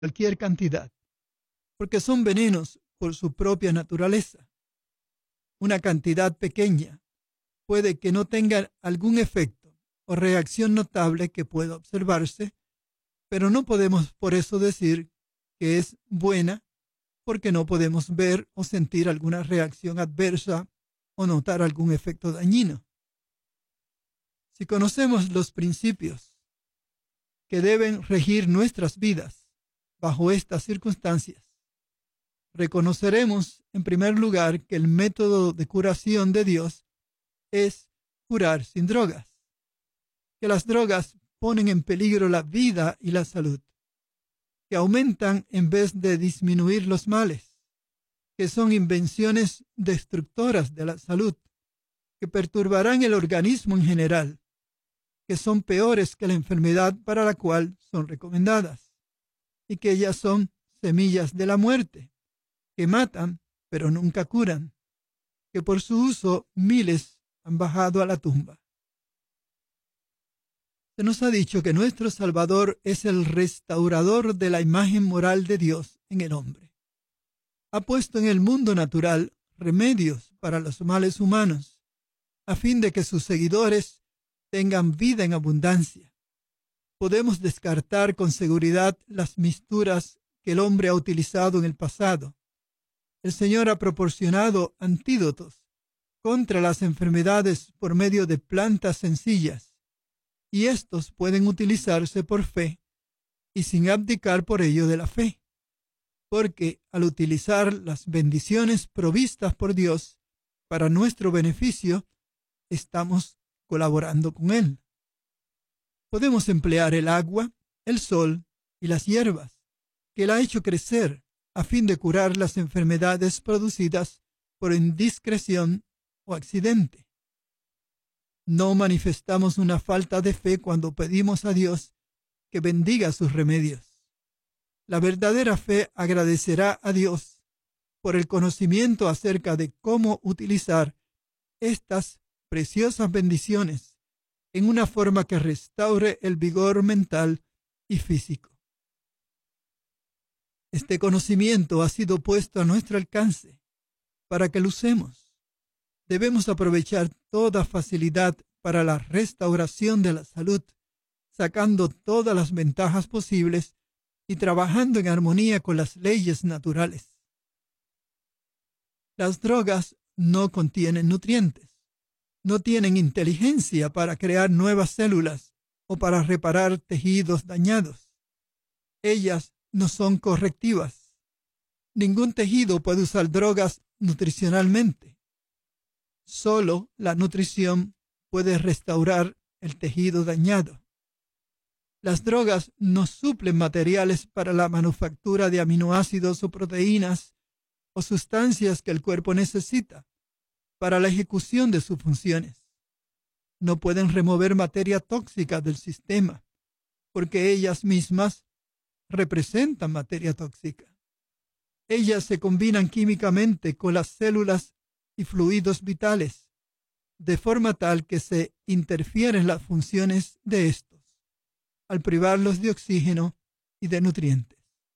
cualquier cantidad, porque son venenos por su propia naturaleza. Una cantidad pequeña puede que no tenga algún efecto o reacción notable que pueda observarse, pero no podemos por eso decir que es buena, porque no podemos ver o sentir alguna reacción adversa o notar algún efecto dañino. Si conocemos los principios que deben regir nuestras vidas bajo estas circunstancias, reconoceremos en primer lugar que el método de curación de Dios es curar sin drogas, que las drogas ponen en peligro la vida y la salud, que aumentan en vez de disminuir los males, que son invenciones destructoras de la salud, que perturbarán el organismo en general, que son peores que la enfermedad para la cual son recomendadas, y que ellas son semillas de la muerte, que matan pero nunca curan, que por su uso miles han bajado a la tumba. Se nos ha dicho que nuestro Salvador es el restaurador de la imagen moral de Dios en el hombre. Ha puesto en el mundo natural remedios para los males humanos, a fin de que sus seguidores tengan vida en abundancia. Podemos descartar con seguridad las misturas que el hombre ha utilizado en el pasado. El Señor ha proporcionado antídotos contra las enfermedades por medio de plantas sencillas, y estos pueden utilizarse por fe y sin abdicar por ello de la fe, porque al utilizar las bendiciones provistas por Dios para nuestro beneficio, estamos colaborando con Él. Podemos emplear el agua, el sol y las hierbas que Él ha hecho crecer a fin de curar las enfermedades producidas por indiscreción o accidente. No manifestamos una falta de fe cuando pedimos a Dios que bendiga sus remedios. La verdadera fe agradecerá a Dios por el conocimiento acerca de cómo utilizar estas preciosas bendiciones en una forma que restaure el vigor mental y físico. Este conocimiento ha sido puesto a nuestro alcance para que lo usemos. Debemos aprovechar toda facilidad para la restauración de la salud, sacando todas las ventajas posibles y trabajando en armonía con las leyes naturales. Las drogas no contienen nutrientes, no tienen inteligencia para crear nuevas células o para reparar tejidos dañados. Ellas no son correctivas. Ningún tejido puede usar drogas nutricionalmente. Solo la nutrición puede restaurar el tejido dañado. Las drogas no suplen materiales para la manufactura de aminoácidos o proteínas o sustancias que el cuerpo necesita para la ejecución de sus funciones. No pueden remover materia tóxica del sistema, porque ellas mismas representan materia tóxica. Ellas se combinan químicamente con las células y fluidos vitales, de forma tal que se interfieren las funciones de estos, al privarlos de oxígeno y de nutrientes.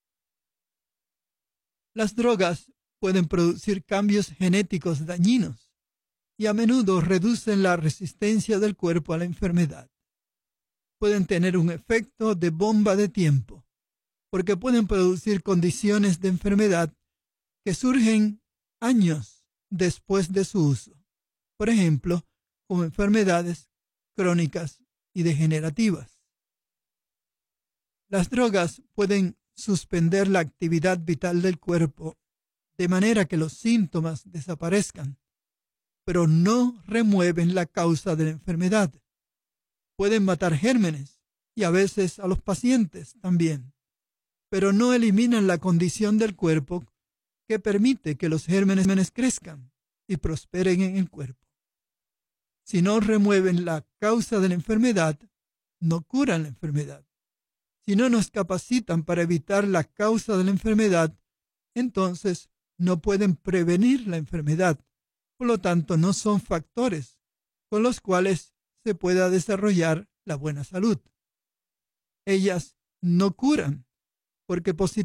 Las drogas pueden producir cambios genéticos dañinos y a menudo reducen la resistencia del cuerpo a la enfermedad. Pueden tener un efecto de bomba de tiempo, porque pueden producir condiciones de enfermedad que surgen años después de su uso, por ejemplo, como enfermedades crónicas y degenerativas. Las drogas pueden suspender la actividad vital del cuerpo de manera que los síntomas desaparezcan, pero no remueven la causa de la enfermedad. Pueden matar gérmenes y a veces a los pacientes también, pero no eliminan la condición del cuerpo que permite que los gérmenes crezcan y prosperen en el cuerpo. Si no remueven la causa de la enfermedad, no curan la enfermedad. Si no nos capacitan para evitar la causa de la enfermedad, entonces no pueden prevenir la enfermedad. Por lo tanto, no son factores con los cuales se pueda desarrollar la buena salud. Ellas no curan, porque